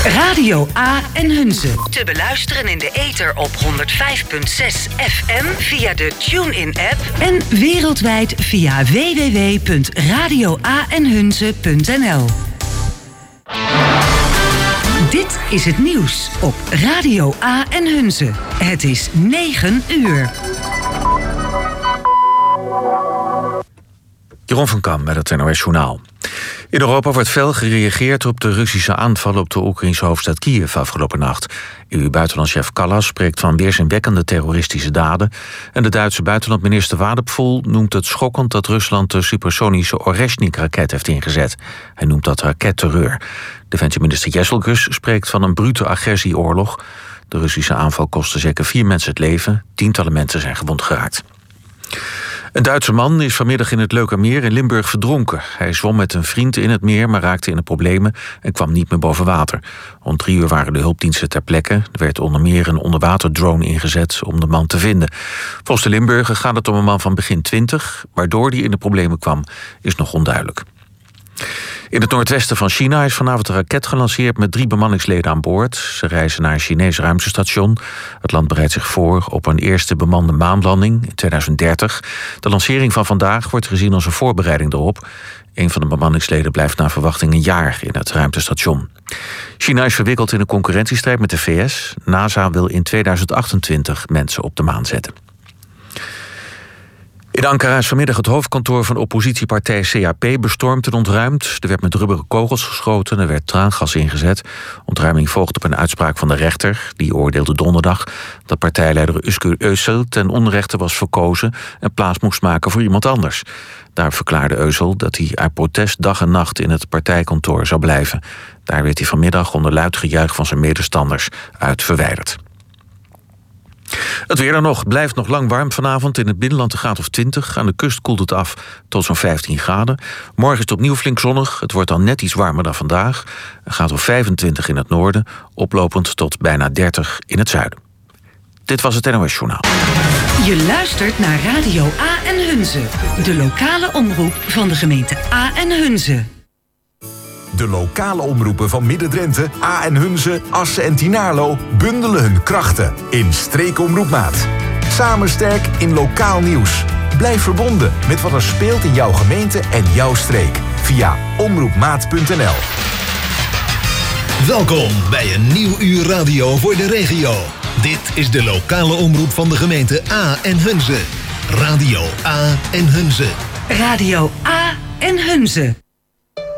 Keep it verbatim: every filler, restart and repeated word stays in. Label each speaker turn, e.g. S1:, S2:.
S1: Radio A en Hunze. Te beluisteren in de ether op honderd vijf komma zes F M via de TuneIn-app en wereldwijd via w w w punt radio a en hunze punt n l. Dit is het nieuws op Radio A en Hunze. Het is negen uur.
S2: Jeroen van Kam met het N O S Journaal. In Europa wordt fel gereageerd op de Russische aanvallen op de Oekraïnse hoofdstad Kiev afgelopen nacht. E U-buitenlandchef Kallas spreekt van weerzinwekkende terroristische daden. En de Duitse buitenlandminister Wadephol noemt het schokkend dat Rusland de supersonische Oreshnik-raket heeft ingezet. Hij noemt dat raketterreur. Defensieminister Jesselgus spreekt van een brute agressieoorlog. De Russische aanval kostte zeker vier mensen het leven. Tientallen mensen zijn gewond geraakt. Een Duitse man is vanmiddag in het Leukermeer in Limburg verdronken. Hij zwom met een vriend in het meer, maar raakte in de problemen en kwam niet meer boven water. Om drie uur waren de hulpdiensten ter plekke. Er werd onder meer een onderwaterdrone ingezet om de man te vinden. Volgens de Limburger gaat het om een man van begin twintig. Waardoor hij in de problemen kwam, is nog onduidelijk. In het noordwesten van China is vanavond een raket gelanceerd met drie bemanningsleden aan boord. Ze reizen naar een Chinees ruimtestation. Het land bereidt zich voor op een eerste bemande maanlanding in tweeduizend dertig. De lancering van vandaag wordt gezien als een voorbereiding erop. Een van de bemanningsleden blijft naar verwachting een jaar in het ruimtestation. China is verwikkeld in een concurrentiestrijd met de V S. NASA wil in tweeduizend achtentwintig mensen op de maan zetten. In Ankara is vanmiddag het hoofdkantoor van oppositiepartij C H P bestormd en ontruimd. Er werd met rubberen kogels geschoten en er werd traangas ingezet. Ontruiming volgt op een uitspraak van de rechter. Die oordeelde donderdag dat partijleider Özgür Özel ten onrechte was verkozen en plaats moest maken voor iemand anders. Daar verklaarde Özel dat hij uit protest dag en nacht in het partijkantoor zou blijven. Daar werd hij vanmiddag onder luid gejuich van zijn medestanders uit verwijderd. Het weer dan nog. Blijft nog lang warm vanavond. In het binnenland een graad of twintig. Aan de kust koelt het af tot zo'n vijftien graden. Morgen is het opnieuw flink zonnig. Het wordt dan net iets warmer dan vandaag. Een graad of vijfentwintig in het noorden. Oplopend tot bijna dertig in het zuiden. Dit was het N O S Journaal.
S1: Je luistert naar Radio A en Hunze. De lokale omroep van de gemeente A en Hunze.
S3: De lokale omroepen van Midden-Drenthe, A en Hunze, Assen en Tynaarlo bundelen hun krachten in Streekomroepmaat. Samen sterk in lokaal nieuws. Blijf verbonden met wat er speelt in jouw gemeente en jouw streek via omroepmaat punt n l.
S4: Welkom bij een nieuw uur radio voor de regio. Dit is de lokale omroep van de gemeente A en Hunze. Radio A en Hunze.
S1: Radio A en Hunze.